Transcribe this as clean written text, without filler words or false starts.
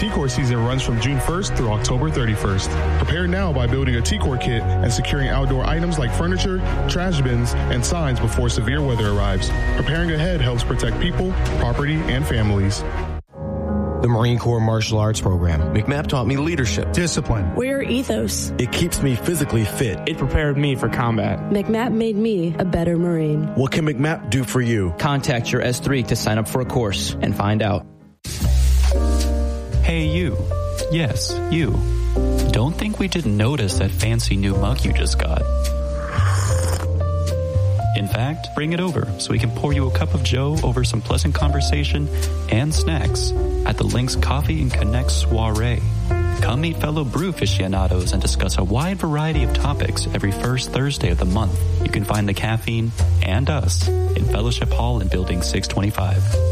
T-Core season runs from June 1st through October 31st. Prepare now by building a T-Core kit and securing outdoor items like furniture, trash bins, and signs before severe weather arrives. Preparing ahead helps protect people, property, and families. The Marine Corps Martial Arts Program. McMap taught me leadership, discipline, warrior ethos. It keeps me physically fit. It prepared me for combat. McMap made me a better Marine. What can McMap do for you? Contact your S3 to sign up for a course and find out. Hey, you. Yes, you. Don't think we didn't notice that fancy new mug you just got. In fact, bring it over so we can pour you a cup of joe over some pleasant conversation and snacks at the Lynx Coffee and Connect Soiree. Come meet fellow brew aficionados and discuss a wide variety of topics every first Thursday of the month. You can find the caffeine and us in Fellowship Hall in Building 625.